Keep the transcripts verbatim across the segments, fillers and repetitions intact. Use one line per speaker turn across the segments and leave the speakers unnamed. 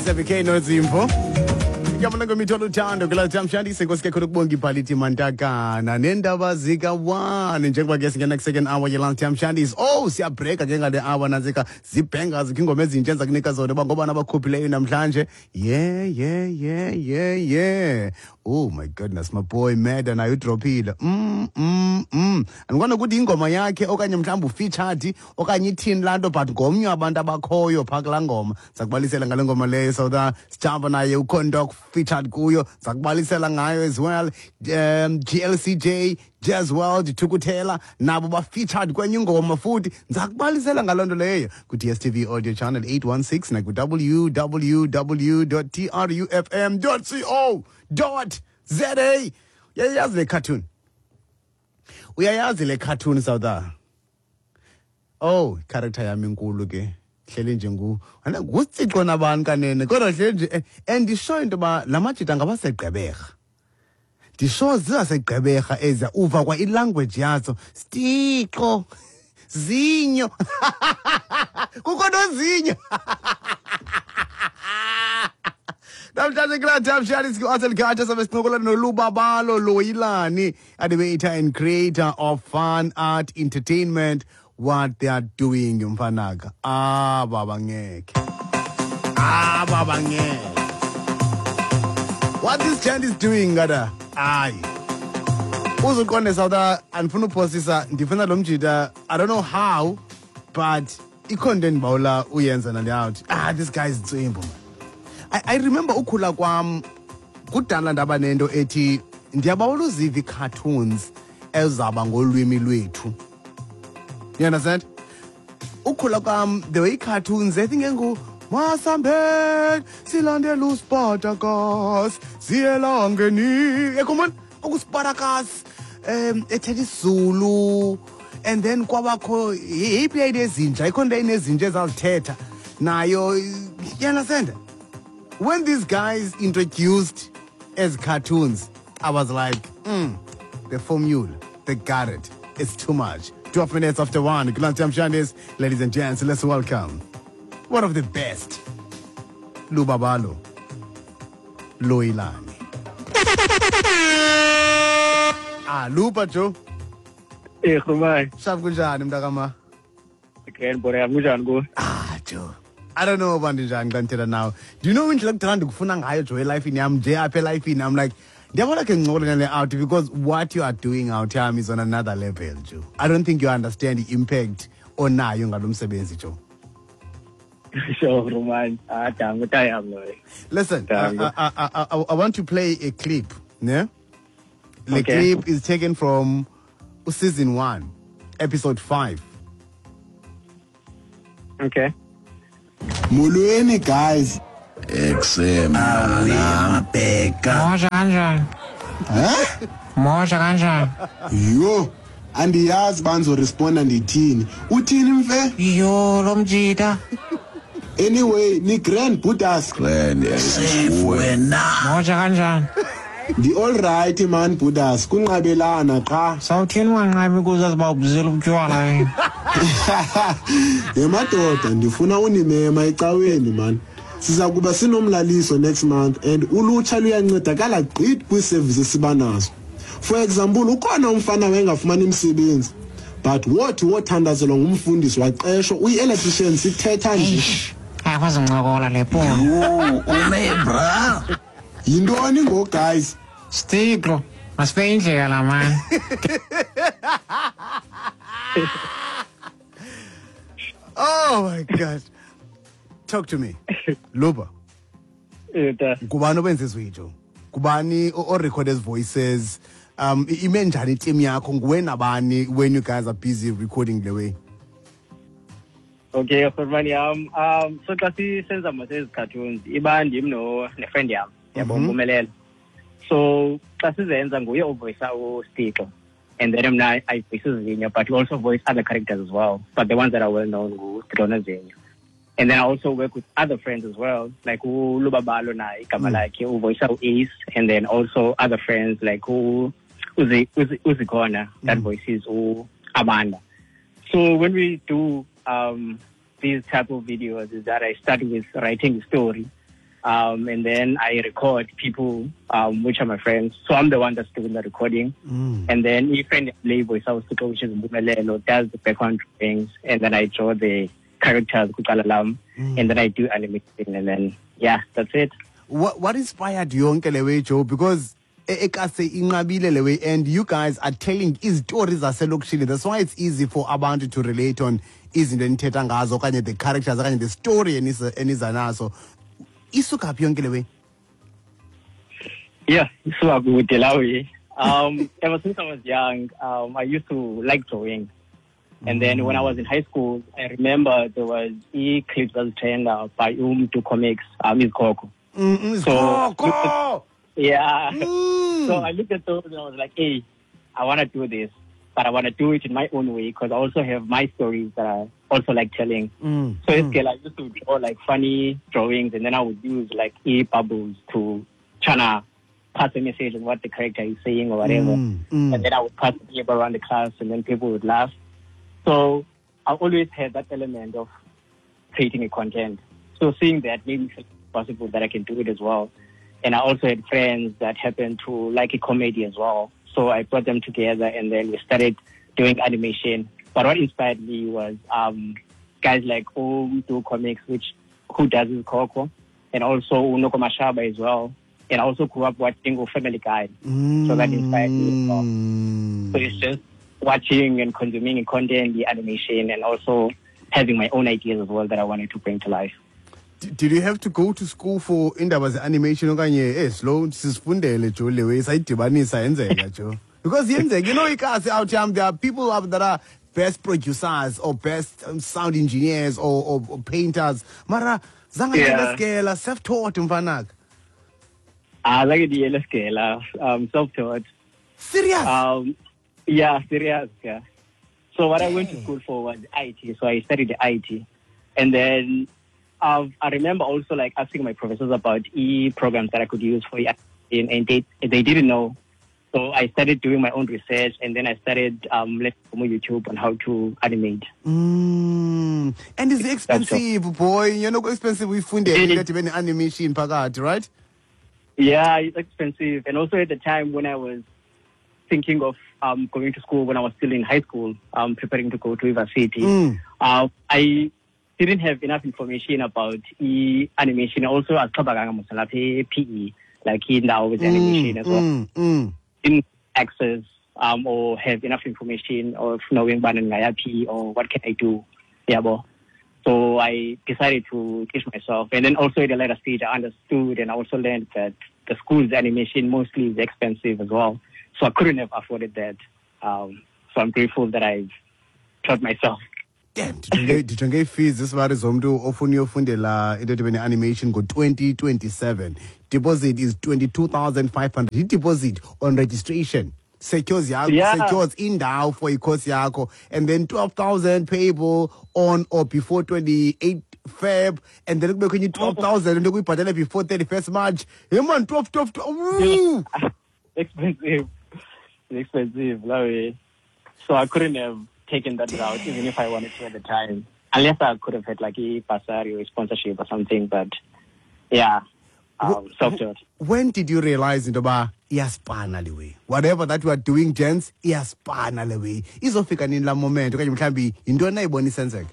Seven K noZimvo. Ngiyabona ngomitholo uthando kula Tamshandise nkosike khona ukubonga ibhalithi mantakana nendaba zika one njengoba ke singena ku second hour yelang Tamshandise. Oh siyabreaka ke ngale hour nazika zibhangers ingoma ezintsha enzakunika zona ngoba nabakhuphileyo namhlanje. Yeah yeah yeah yeah yeah. Oh my goodness, my boy Meda nayo drophile. Mm mm mm. Andikwana ukuthi ingoma yakhe okanye mhlawumbe ufeatured okanye ithini lanto but ngomnye abantu abakhoyo phakula ngoma. Sakubalisela ngale ngoma leyo so that sijamba naye uCondok featured kuyo. Sakubalisela ngayo as well. Um, G L C J, Jazz World, Tukutela nabo ba featured kwenye ingoma futhi. Sakubalisela ngalonto leyo ku D S T V audio channel eight one six na ku w w w dot trufm dot co dot za. Uyayazi le cartoon? Uyayazi le cartoon Sauda? Oh, character yami enkulu ke. Hleli nje ngu. Ana ngusicixo nabani kanene. Kodwa hleli nje and isho into ba lamajita ngabasegqebega. Disho zisasegqebega eza uva kwa ilanguage yazo. Stixo. Zinyo. Kukho nozinyo. Namhlanje kula Tamshandise ku-Athel Gata sabe sincokola noLubabalo Loyilani, animator and creator of fun art entertainment. What they are doing mfanaka. Ah baba ngeke. Ah baba ngeke. What this chant is doing ngada. Aye. Uzuqonde Sauda andifuna uphosisa ndifuna lo mjida. I don't know how but i-content bawula uyenza nale out. Ah this guy is Ntswimbo. I, I remember ukhula kwam kudala ndaba nento ethi ndiyabawula uziva cartoons ezaba ngolwimi lwethu. You understand? Ukhula kwam the way cartoons I think engu Masambe silandela uSpartacus siyelangeni. Ekhomon uSpartacus um ethetha isiZulu and then kwabakho iplayed ezinja ikhona enezinja ezalithetha nayo. You understand? When these guys introduced as cartoons, I was like, mm, the formula, they got it. It's too much. twelve minutes after one. Kula Tamshandise, ladies and gents, let's welcome one of the best, Lubabalo Loyilani. Ah, Lupa Joe.
Eh, kumai.
Shab kunjani mtakama?
Ken bore amujan go.
Ah, Joe. I don't know about njani now. Do you know when you look around kufuna ngayo Joe life in am J apple life in I'm like ndiyabona ke ngcokolele out because what you are doing out here is on another level Joe. I don't think you understand the impact onayo ngalomsebenzi Joe.
Sure, Roman. Ah, damn it, I am no.
Listen, I, I, I, I, I want to play a clip. Yeah? The
Okay.
clip is taken from season one, episode five.
Okay.
Mulweni guys.
Eksema mabheka.
Mosha kanjani?
Eh?
Mosha kanjani?
Yo, andiyazi banzoresponda ndithini. Uthini mfe?
Yo lo mjida.
Anyway, ni grand Buddhas.
Grand wena.
Mosha kanjani?
Ndi all right man Buddhas. Kunqabelana qha.
Sawuthini wanqabi kuza siba ubuzela ubutywala yini?
Yemadoda ndifuna unimema ecaweni man. Siza kuba sinomlaliso next month and ulutsha luyancedakala gqit kwi-service esibanazo. For example, ukhona umfana wengafumani umsebenzi but wothi wothandazelwa ngumfundisi waqeshwa uyi-electrician sithetha nje.
Ayakwazi ncokola le polo.
Yo, ume bra.
Yintoni ngo guys?
Stiglo, masibe indlela la man.
Oh my God. Talk to me. Luba.
Eta.
Kubani obenza izwitho? Kubani o record his voices? Um ime njani team yakho nguwe nabani when you guys are busy recording the way?
Okay, Roman um um so xa sisenza mase cartoons iba ndim no ne friend yam. Yabo Mpumelelo. So xa sizenza nguye ovoice uStixo. And then I I voice Zinyo, but we also voice other characters as well. But the ones that are well known ngu Stixo Zinyo. And then I also work with other friends as well, like who Lubabalo na igama lakhe uvoice Ace, and then also other friends like who Uzi Uzi Uzikona that voices u Amanda. So when we do um these type of videos is that I start with writing the story, Um, and then I record people, um, which are my friends. So I'm the one that's doing the recording.
Mm.
And then a friend label is also which is Mbumelelo, does the background drawings, and then I draw the characters, Kukalalam,
Mm.
and then I do animation, and then yeah, that's it.
What what inspired you yonke le way, Joe? Because ekase inqabile le way, and you guys are telling stories zaselokishini. That's why it's easy for abantu to relate on izinto enithetha ngazo okanye the characters okanye the story eniza eniza naso. Isuka phi yonke le way?
Yeah, so I go tell away. Um, ever since I was young, um, I used to like drawing. And then when I was in high school, I remember there was e clips that was trained uh, by Um to Comics, um, is Coco.
Mm,
So-
go, go.
Yeah.
Mm.
So I looked at those and I was like, hey, I want to do this, but I want to do it in my own way because I also have my stories that I also like telling.
Mm.
So
Mm.
it's scale, I used to draw like funny drawings, and then I would use like e-bubbles to tryna pass a message on what the character is saying or whatever.
Mm, mm.
And then I would pass the paper around the class, and then people would laugh. So I always had that element of creating a content. So seeing that made me feel possible that I can do it as well. And I also had friends that happened to like a comedy as well. So I brought them together, and then we started doing animation. But what inspired me was um, guys like Om do comics, which who does is Coco, and also Unoko Mashaba as well. And I also grew up watching Family Guy, so that inspired me as well.
Mm.
So it's just watching and consuming content, the animation, and also having my own ideas as well that I wanted to bring to life.
D- Did you have to go to school for indaba ze-animation okanye eh slow sisifundele Joe le way sayidibanisa yenzeka Joe? Because yenzeka, you know, ikasi out here, there are people out that are best producers or best um, sound engineers or, or, or painters. Mara zanga
Yeah.
yeah. self-taught mfanak.
I like the yellow scale, uh, um, self-taught.
Serious?
Um, yeah, serious. Yeah. So what I went to school for was I T. So I studied the I T, and then uh, I remember also like asking my professors about e programs that I could use for it, and, and they they didn't know. So I started doing my own research, and then I started um, learning from YouTube on how to animate.
Mm. And it's expensive, boy. You know, expensive we funded
It-
that even animation pakati, right?
Yeah, it's expensive. And also at the time when I was thinking of um, going to school, when I was still in high school, um, preparing to go to university,
Mm.
uh, I didn't have enough information about e animation. Also, as P E, like in now with animation as well.
Mm, mm.
Didn't access um, or have enough information of knowing what an P or what can I do. Yeah, well. So I decided to teach myself. And then also at a later stage, I understood and I also learned that the school's animation mostly is expensive as well. So I couldn't have afforded that. Um, so I'm grateful that I've taught myself.
Damn, ndithenge fees isibari zomntu ofuna uyofundela into ethi animation ngo-twenty twenty-seven. Deposit is twenty-two thousand five hundred. I-deposit on registration secures yakho,
Yeah.
secures indawo for i-course yakho, and then twelve thousand payable on or before twenty-eight Feb, and then kubekho enye twelve thousand into kuyibhatala before thirty-first March. Hey man, twelve, twelve, twelve. Woo!
Expensive. It's expensive. that way. So I couldn't have taken that route even if I wanted to at the time. Unless I could have had like a bursary or a sponsorship or something. But yeah, um, self-taught.
When did you realize into yoba iyaspana le way? Whatever that you are doing, gents, iyaspana le way. Izofika nini la moment okanye mhlambi yintoni nayibona isenzeka?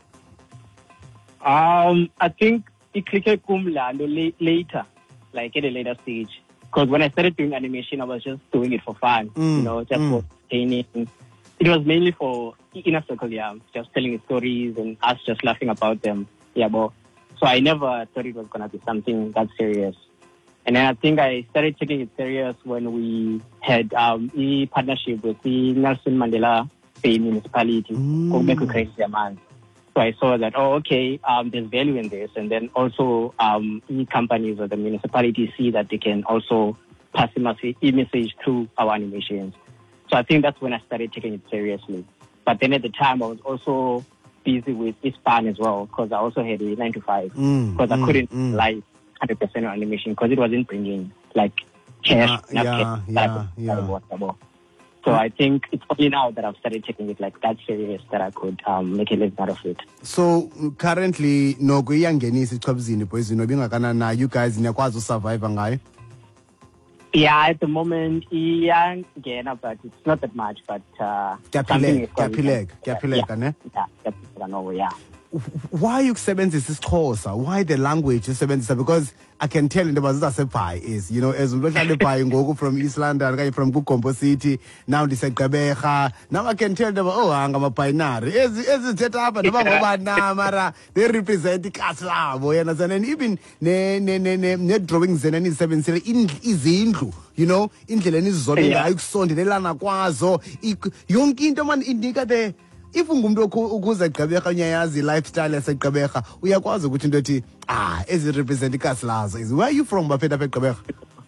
Um, I think it clicked kumlando la- later, like at a later stage. Because when I started doing animation, I was just doing it for fun,
Mm,
you know, just
mm.
for entertaining. It was mainly for inner circle, yeah, just telling stories and us just laughing about them, yeah, but so I never thought it was gonna be something that serious. And then I think I started taking it serious when we had um a partnership with the Nelson Mandela Bay municipality,
Mm.
Kobeku Crazy Yaman. So I saw that, oh, okay, um, there's value in this. And then also um, e-companies or the municipality see that they can also pass a message, e-message through our animations. So I think that's when I started taking it seriously. But then at the time, I was also busy with ISPAN as well because I also had a nine to five
Mm,
because I
mm,
couldn't
mm.
rely one hundred percent on animation because it wasn't bringing like cash.
Yeah,
enough
yeah,
cash that I
yeah,
could- that I
yeah.
was about. So I think it's only now that I've started taking it like that serious that I could um, make a living out of it.
So currently noko iyangenisa ichwebuzini poison obingakanani na you guys niyakwazi usurvive ngayo?
Yeah, at the moment, yeah, again, but it's not that much. But uh, something is going
Kyaphileka,
yeah,
kyaphileka, ne?
yeah, kyaphileka, no, yeah.
Why you kusebenzisa isiXhosa? Why the language you sebenzisa? Because I can tell into bazaseBhayi is, you know, as umuntu ohlala eBhayi ngoku from East London kanye from Gugompo City, now ndiseGqeberha. Now I can tell them, oh, hanga mabhayinari. Ezi ezithetha apha noba ngobana mara they represent ikhasi labo, you understand? And even ne ne ne ne ne drawings zena nizisebenzisele izindlu, you know, indlela enizizole ngayo ukusondelelana kwazo. Yonke into man indika the if ungumuntu ukuza eGqeberha uyayazi lifestyle yaseGqeberha uyakwazi ukuthi into ethi ah ezi represent ikhasi lazo is where are you from baphetha apha eGqeberha?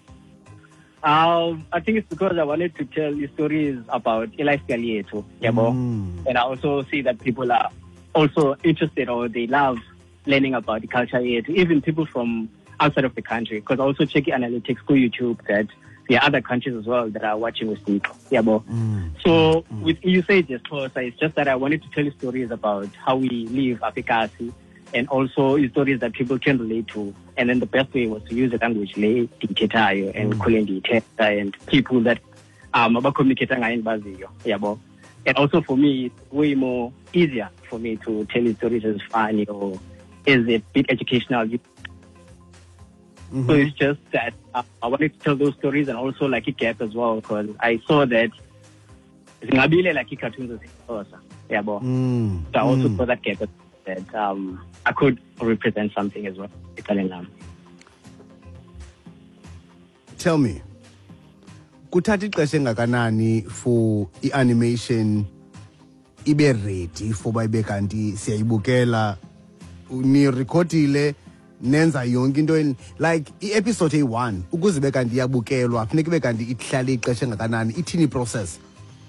Um, I think it's because I wanted to tell you stories about lifestyle yethu, yabo, and I also see that people are also interested or they love learning about the culture yethu, even people from outside of the country. Because I also check analytics for YouTube that there are other countries as well that are watching with me. Yeah, mm. So mm. with you say just it's just that I wanted to tell you stories about how we live Afrikazi and also stories that people can relate to. And then the best way was to use the language lay dictator and calling the and people that um about communicating in Bazio. Yeah, and also for me it's way more easier for me to tell you stories as funny or as a bit educational. Mm-hmm. So it's just that uh, I wanted to tell those stories and also like a gap as well because I saw that Zingabile like cartoons is awesome. Yeah, but
mm.
so I also
mm.
saw that gap that um I could represent something as well. Italian now.
Tell me, kuthatha ixesha engakanani for i-animation ibe ready for bayibe kanti siyayibukela ni recordile nenza yonke into like i-episode eyi-one ukuze ibe kanti iyabukelwa funeka ibe kanti ihlale ixesha engakanani ithini process?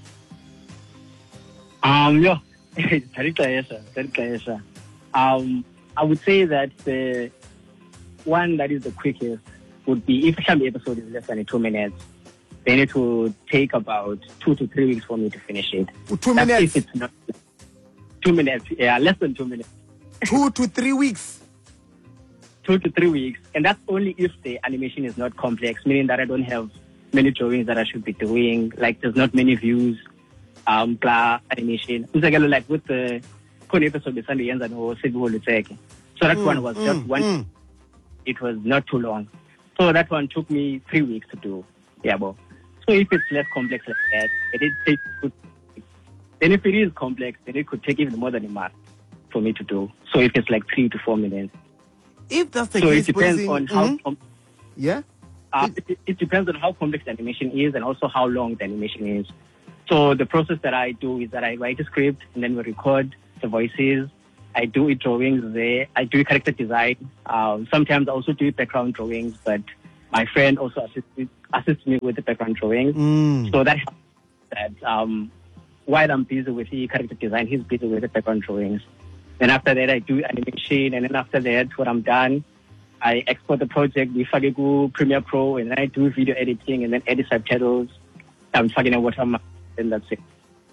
Um yeah, very clear, very clear. Um I would say that the one that is the quickest would be if the episode is less than two minutes, then it will take about two to three weeks for me to finish it.
Two
That's
minutes?
If it's not two minutes, yeah, less than two minutes.
Two to three weeks?
Two to three weeks, and that's only if the animation is not complex, meaning that I don't have many drawings that I should be doing. Like there's not many views, um, blah animation. Like with the current episode, the Sunday ends and so that
mm,
one was
mm,
just one.
Mm.
It was not too long, so that one took me three weeks to do. Yeah, but so if it's less complex like that, it did take. Good, then if it is complex, then it could take even more than a month for me to do. So if it's like three to four minutes.
If that's the
so
case,
it depends
in,
on how.
Mm-hmm.
Com-
yeah.
Uh, it, it depends on how complex the animation is and also how long the animation is. So the process that I do is that I write a script and then we record the voices. I do it drawings there. I do character design. Um, sometimes I also do background drawings, but my friend also assists me, assists me with the background drawings.
Mm.
So that helps that um, while I'm busy with the character design, he's busy with the background drawings. Then after that, I do animation, and then after that, when I'm done, I export the project with Fageku Premiere Pro, and then I do video editing, and then edit subtitles. I'm fucking out what I'm, and that's it.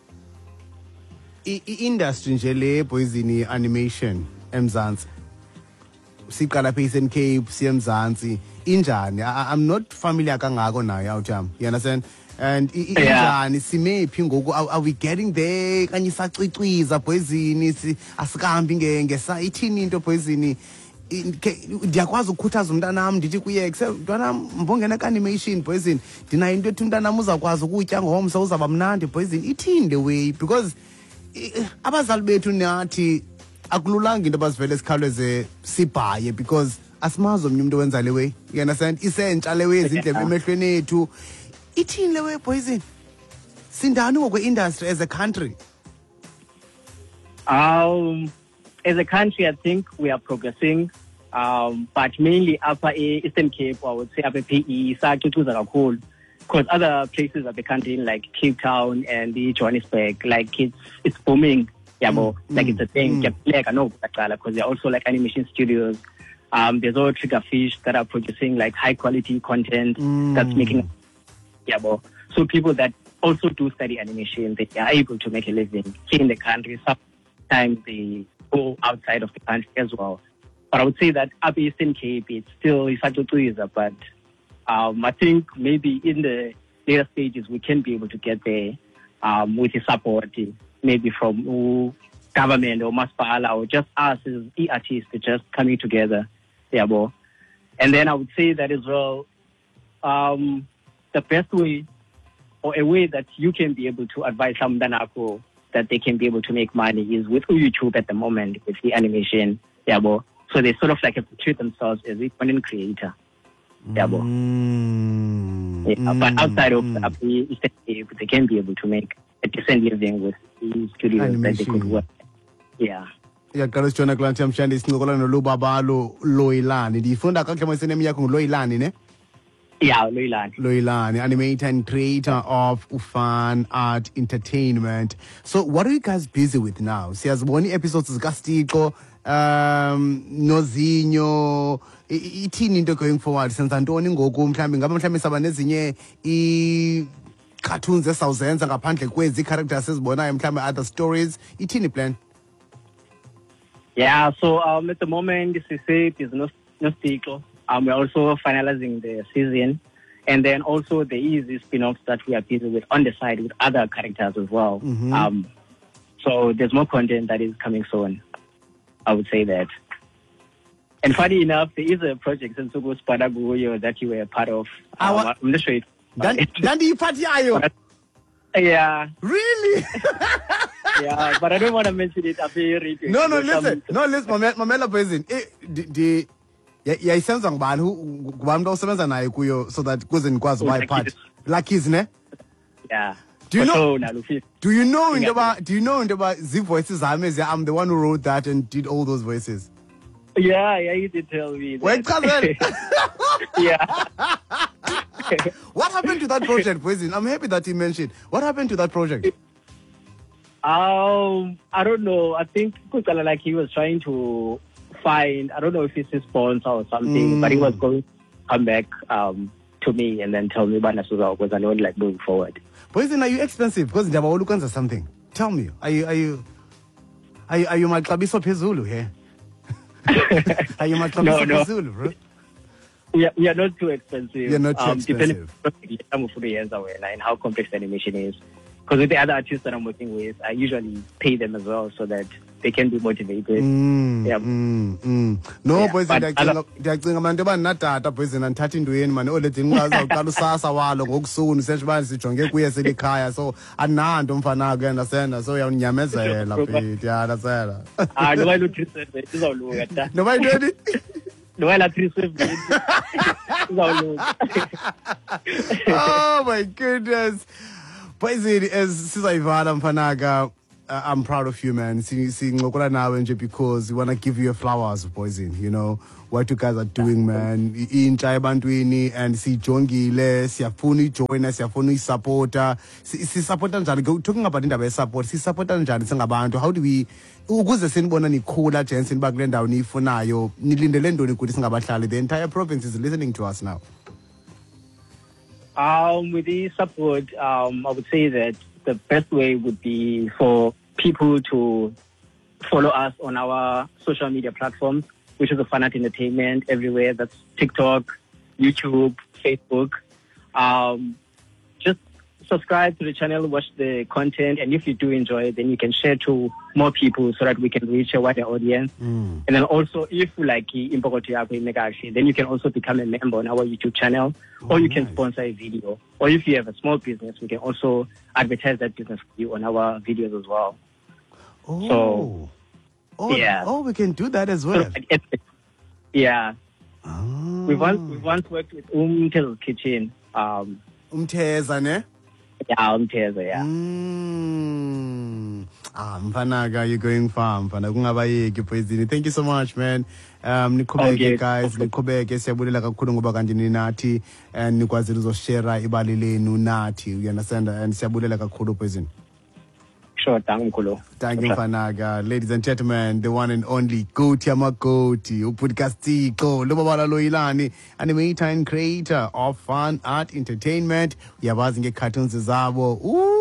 I-industry nje le poison animation eMzansi siqala phe Eastern Cape siye eMzansi injani? I'm not familiar kangako nayo out yam, you understand? And injani simephi ngoku? Are we getting there kanye sacicwiza poison asikambi ngesa ithini into poison? Ndiyakwazi ukukhuthaza umntanam ndithi kuye mntwanam mbongena ka-animation poison ndinayo into ethi umntanam uzakwazi ukutya ngomso uzawuba mnandi poison ithini the way? Because abazali bethu nathi akululanga into abazivele sikhawuleze sibhaye because asimazi omnye umuntu owenza le way, you understand? Isentsha le way ezindlebe emehlweni ethu ithini le way poison? Sindani ngokwe-industry as a country?
Um, as a country, I think we are progressing, um, but mainly upper Eastern Cape, I would say upper P E, because other places of the country like Cape Town and the Johannesburg, like it's it's booming, yeah, mm, like mm, it's a thing. Mm. Like I know because they're also like animation studios. Um, there's all Triggerfish that are producing like high quality content
mm.
that's making, yeah, so people that also do study animation. They are able to make a living here in the country. Sometimes they go outside of the country as well. But I would say that up Eastern Cape, it's still Isatutuiza, but um, I think maybe in the later stages we can be able to get there um, with the support, maybe from uh, government or Masipala or just us as e-artists just coming together. Yeah, bo. And then I would say that as well, um, the best way or a way that you can be able to advise some Danako that they can be able to make money is with YouTube at the moment with the animation. Yeah, bo. So they sort of like have to treat themselves as a content creator. Yeah, bo.
Mm,
Yeah,
mm,
but outside of
mm.
the Eastern Cape, they can be able to make a decent living with the studios that they could work. Yeah.
Iyaqala sijona kula Mshandisi sincokola nolubabalo Loyilani. Ndiyifunda kakuhle mase yakho nguLoyilani ne?
Yeah, Loyilani.
Loyilani, animator and creator of Ufan Art Entertainment. So what are you guys busy with now? Siyazibona episodes zikaStixo, um nozinyo ithini into going forward senza ntoni ngoku mhlambi ngaba mhlambi saba nezinye i cartoons esawuzenza ngaphandle kwezi characters esibonayo mhlambi other stories ithini plan?
Yeah, so um, at the moment, this is it is no no Stixo. Um, we're also finalizing the season, and then also there is the spin-offs that we are busy with on the side with other characters as well.
Mm-hmm.
Um, so there's more content that is coming soon. I would say that. And funny enough, there is a project in Sugo Spadaguyo that you were a part of. Um,
Our-
I'm not sure. It's
Dandi iphathi yayo.
yeah,
Really?
yeah, but I don't want to mention it. I'll be reading.
No, no,
Some-
listen. No, listen, Mamela Mamela Poison. Eh, the yayisenza ngubani ngubani osebenza naye kuyo so that kuze nikwazi
Oh,
uba
Lucky.
part. Lucky's ne?
Yeah.
Do you
For
know-
sure, now, Luffy.
Do you know into
Yeah.
about do you know into about the voices I'm the one who wrote that and did all those voices?
Yeah, yeah, you did tell me.
Wait,
that.
cousin.
Yeah.
What happened to that project, Poison? I'm happy that you mentioned. What happened to that project?
Um, I don't know. I think Kusala, like he was trying to find. I don't know if it's his sponsor or something,
Mm.
but he was going to come back um to me and then tell me about Nasuza because I know like moving forward.
Poison, are you expensive? Because Ndaba Olukanza something. Tell me, are you are you are you, are you Maxabiso Pezulu here? Are you Maxabiso
No, no.
Pezulu, bro?
We are, we are not too expensive.
We are not too
um,
expensive.
Depending on the and how complex the animation is. Because with the other artists that I'm working with, I usually pay them as well so that they can be motivated.
Mm,
Yeah.
mm, mm. No,
Yeah,
boys,
but
ndiyacinga ndiyacinga abantu abanatata boys ndithatha indweni mani olethi ngiqaza uqala usasa walo ngokusuni senje bani sijonge kuye selikhaya so ananto mfana ke ndasenda so uyawunyamezela bit ya ndasela
Ah, no, I look three seven. This is all low.
noba yintoni
No, I like three seven. This is all low.
Oh my goodness. Poison, as sizayivala mfanaka, uh, I'm proud of you, man. Singokola nawe nje because we want to give you your flowers, Poison. You know what you guys are doing, man. Intsha ebantwini and sijongile, siyafuna ujoina, siyafuna uyisupporta. Sisupporta njani? Talking about indaba yesupport, sisupporta njani singabantu? How do we ukuze sinibona nikhula Jensen ba kule ndawo niyifunayo, nilindele ntoni ukuthi singabahlali? The entire province is listening to us now.
Um, with the support, um, I would say that the best way would be for people to follow us on our social media platforms, which is Ufan Art Entertainment everywhere. That's TikTok, YouTube, Facebook. Um, just subscribe to the channel, watch the content, and if you do enjoy it, then you can share to more people so that we can reach a wider audience.
Mm.
And then also, if you like Impokoti Yako Imekashi, then you can also become a member on our YouTube channel,
Oh,
or you can
nice.
sponsor a video. Or if you have a small business, we can also advertise that business for you on our videos as well.
Oh.
So,
oh,
yeah.
oh, we can do that as
So,
well.
like, it- yeah.
Oh.
We once we once worked with Umtezo Kitchen. Um,
Umtheza ne?
yeah, Umtezo, yeah.
Mm. Ah, mfanaga, you're going far, mfana. Kungabayeki Poison. Thank you so much, man. Um, nikhubeke
Okay.
guys, nikhubeke siyabulela kakhulu ngoba kanje ninathi and nikwazile uzoshare ibali lenu nathi. You understand? And siyabulela kakhulu Poison.
Sure, thank mkhulu.
Thank you, Fanaga. Ladies and gentlemen, the one and only Goaty Amakoti, Upudikastiko, Lubabala Loilani, animator and creator of fun, art, entertainment. Yabazinge cartoons zabo. Ooh.